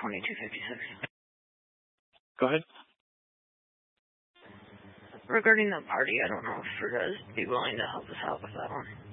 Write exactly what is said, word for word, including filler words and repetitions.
twenty-two fifty-six. Go ahead. Regarding the party, I don't know if you guys would be willing to help us out with that one.